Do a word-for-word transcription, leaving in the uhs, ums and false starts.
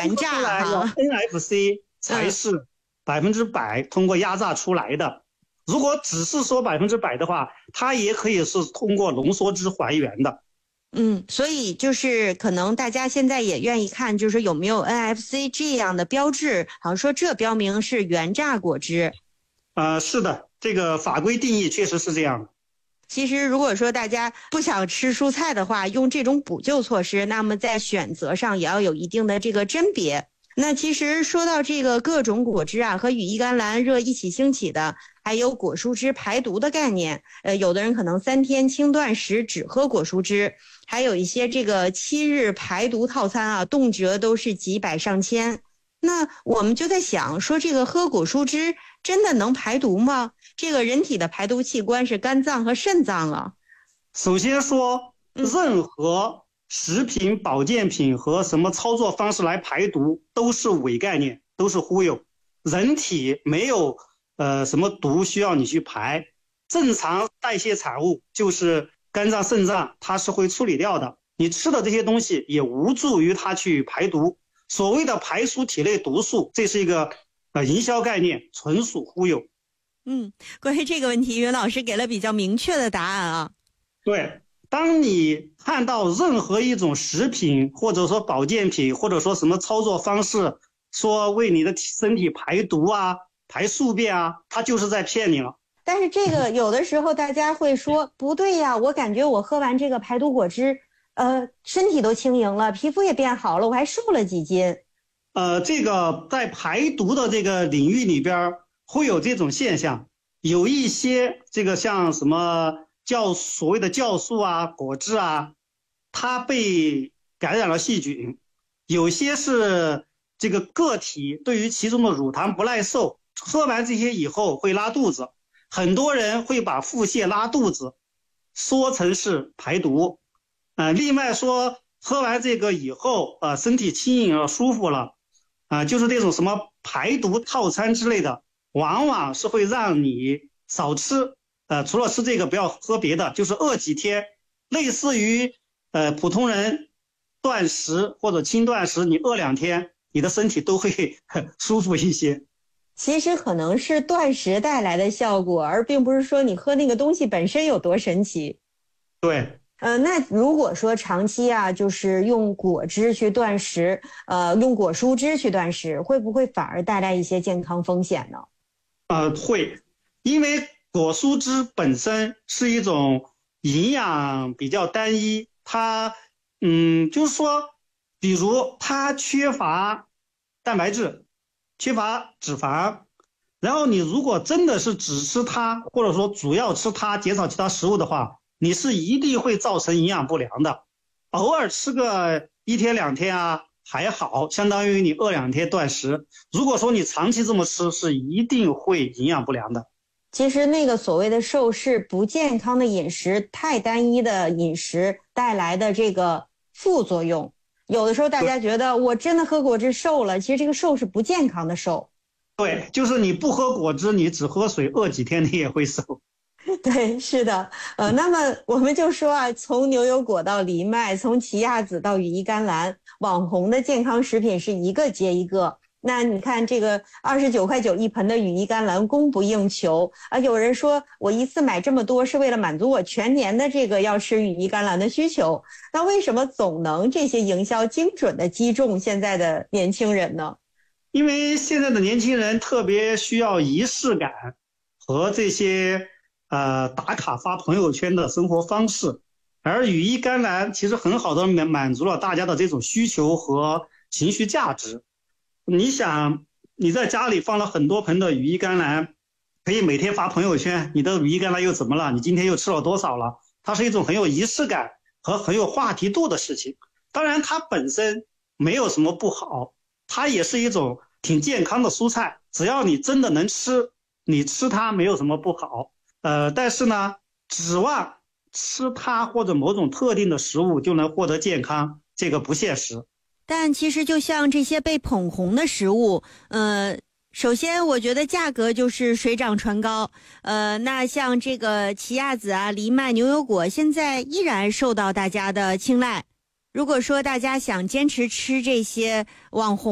原榨哈 N F C 才是百分之百通过压榨出来的。如果只是说百分之百的话，它也可以是通过浓缩汁还原的。 嗯，所以就是可能大家现在也愿意看，就是有没有 N F C 这样的标志，好像说这标明是原榨果汁。 呃，是的，这个法规定义确实是这样的。 其实如果说大家不想吃蔬菜的话，用这种补救措施，那么在选择上也要有一定的这个甄别。那其实说到这个各种果汁啊，和羽衣甘蓝热一起兴起的，还有果蔬汁排毒的概念。呃，有的人可能三天轻断食只喝果蔬汁，还有一些这个七日排毒套餐啊，动辄都是几百上千。那我们就在想说，这个喝果蔬汁真的能排毒吗？这个人体的排毒器官是肝脏和肾脏啊。 首先说，任何食品、保健品和什么操作方式来排毒都是伪概念，都是忽悠。人体没有呃什么毒需要你去排，正常代谢产物就是肝脏、肾脏，它是会处理掉的。你吃的这些东西也无助于它去排毒。所谓的排出体内毒素，这是一个呃营销概念，纯属忽悠。 嗯，关于这个问题，袁老师给了比较明确的答案啊。 对，当你看到任何一种食品或者说保健品或者说什么操作方式，说为你的身体排毒啊、排宿便啊，它就是在骗你了。 但是这个有的时候大家会说不对呀，我感觉我喝完这个排毒果汁，呃，身体都轻盈了，皮肤也变好了，我还瘦了几斤。 呃，这个在排毒的这个领域里边会有这种现象，有一些这个像什么酵所谓的酵素啊、果汁啊，它被感染了细菌，有些是这个个体对于其中的乳糖不耐受，喝完这些以后会拉肚子，很多人会把腹泻拉肚子说成是排毒。呃，另外说喝完这个以后，呃，身体轻盈了、舒服了，啊、呃，就是这种什么排毒套餐之类的，往往是会让你少吃，呃，除了吃这个不要喝别的，就是饿几天，类似于呃普通人断食或者轻断食，你饿两天，你的身体都会舒服一些。 其实可能是断食带来的效果，而并不是说你喝那个东西本身有多神奇。 对。 呃，那如果说长期啊，就是用果汁去断食，呃，用果蔬汁去断食，会不会反而带来一些健康风险呢？ 呃，会，因为果蔬汁本身是一种营养比较单一，它，嗯，就是说，比如它缺乏蛋白质，缺乏脂肪，然后你如果真的是只吃它，或者说主要吃它，减少其他食物的话，你是一定会造成营养不良的。偶尔吃个一天两天啊还好，相当于你饿两天断食。如果说你长期这么吃，是一定会营养不良的。 其实那个所谓的瘦是不健康的饮食，太单一的饮食带来的这个副作用。有的时候大家觉得我真的喝果汁瘦了，其实这个瘦是不健康的瘦。 对，就是你不喝果汁，你只喝水，饿几天你也会瘦。 对，是的，呃，那么我们就说啊，从牛油果到藜麦，从奇亚籽到羽衣甘蓝，网红的健康食品是一个接一个。那你看这个二十九块九一盆的羽衣甘蓝供不应求啊，有人说我一次买这么多是为了满足我全年的这个要吃羽衣甘蓝的需求，那为什么总能这些营销精准的击中现在的年轻人呢？ 因为现在的年轻人特别需要仪式感和这些呃打卡发朋友圈的生活方式，而羽衣甘蓝其实很好的满足了大家的这种需求和情绪价值。你想你在家里放了很多盆的羽衣甘蓝，可以每天发朋友圈，你的羽衣甘蓝又怎么了？你今天又吃了多少了？它是一种很有仪式感和很有话题度的事情。当然它本身没有什么不好，它也是一种挺健康的蔬菜，只要你真的能吃，你吃它没有什么不好。呃，但是呢，指望吃它或者某种特定的食物就能获得健康，这个不现实。 但其实就像这些被捧红的食物，呃，首先我觉得价格就是水涨船高，呃，那像这个奇亚籽啊、藜麦、牛油果，现在依然受到大家的青睐。如果说大家想坚持吃这些网红